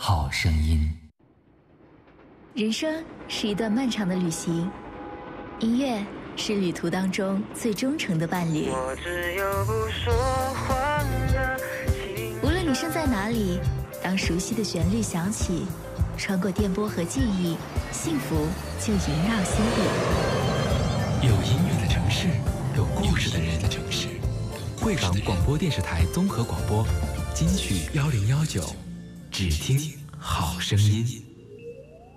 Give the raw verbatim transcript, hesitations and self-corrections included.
好声音。 人生是一段漫长的旅行，音乐是旅途当中最忠诚的伴侣。 我只有不说谎的情。 无论你身在哪里，当熟悉的旋律响起，穿过电波和记忆，幸福就萦绕心底。 有音乐的城市，有故事的人的城市。贵港广播电视台综合广播，金曲幺零幺九，只听好声音。